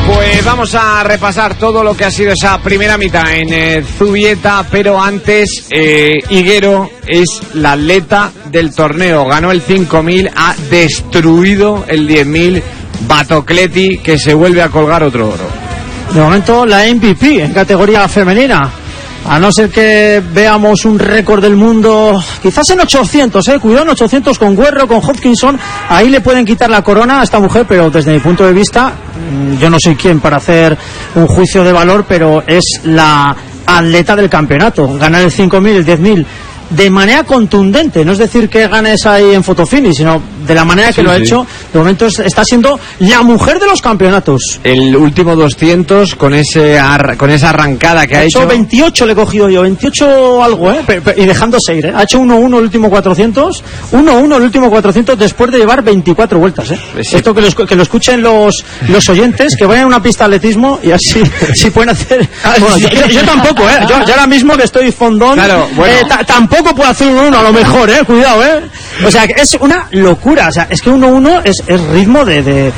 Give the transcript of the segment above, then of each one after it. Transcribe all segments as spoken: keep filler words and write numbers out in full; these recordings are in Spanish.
Pues vamos a repasar todo lo que ha sido esa primera mitad en eh, Zubieta, pero antes eh, Higuero es la atleta del torneo, ganó el cinco mil, ha destruido el diez mil, Batocleti, que se vuelve a colgar otro oro. De momento la M V P en categoría femenina. A no ser que veamos un récord del mundo, quizás en ochocientos, eh, cuidado en ochocientos con Guerrero, con Hopkinson, ahí le pueden quitar la corona a esta mujer, pero desde mi punto de vista, yo no soy quien para hacer un juicio de valor, pero es la atleta del campeonato. Ganar el cinco mil, el diez mil de manera contundente, no es decir que ganes ahí en fotofinish, sino de la manera que sí, lo ha sí. hecho. De momento es, está siendo la mujer de los campeonatos. El último doscientos con ese ar, con esa arrancada que ha, ha hecho, hecho veintiocho le he cogido yo, veintiocho algo, ¿eh? Pe, pe, y dejándose ir, ¿eh? Ha hecho uno uno el último cuatrocientos, uno uno el último cuatrocientos después de llevar veinticuatro vueltas, ¿eh? Sí. Esto que lo, que lo escuchen los, los oyentes, que vayan a una pista de atletismo y así si pueden hacer. Bueno, yo, yo, yo tampoco, ¿eh? Yo, yo ahora mismo que estoy fondón, claro, bueno. eh, ta, tampoco puedo hacer uno uno a lo mejor, ¿eh? Cuidado, ¿eh? O sea, es una locura. O sea, es que uno uno es, es ritmo de, de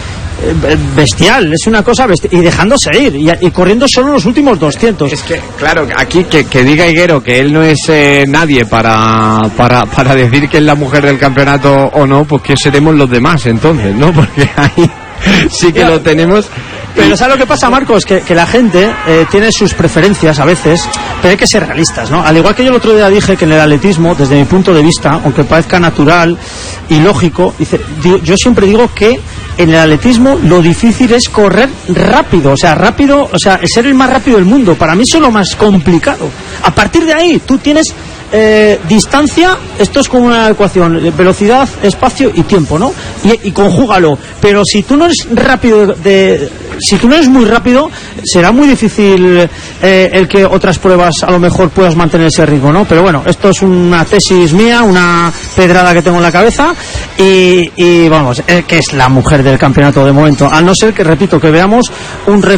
bestial, es una cosa bestial, y dejándose ir y, y corriendo solo los últimos doscientos. Es que, claro, aquí que, que diga Higuero que él no es eh, nadie para, para para decir que es la mujer del campeonato o no, pues que seremos los demás entonces, ¿no? Porque ahí sí que lo tenemos. Pero ¿sabes lo que pasa, Marcos? Que, que la gente eh, tiene sus preferencias a veces, pero hay que ser realistas, ¿no? Al igual que yo el otro día dije que en el atletismo, desde mi punto de vista, aunque parezca natural y lógico, dice, digo, yo siempre digo que en el atletismo lo difícil es correr rápido, o sea, rápido, o sea, ser el más rápido del mundo. Para mí eso es lo más complicado. A partir de ahí, tú tienes eh, distancia, esto es como una ecuación, velocidad, espacio y tiempo, ¿no? Y, y conjúgalo. Pero si tú no eres rápido de, de si tú no eres muy rápido, será muy difícil eh, el que otras pruebas a lo mejor puedas mantener ese ritmo, ¿no? Pero bueno, esto es una tesis mía, una pedrada que tengo en la cabeza y, y vamos, eh, que es la mujer del campeonato de momento, a no ser que, repito, que veamos un récord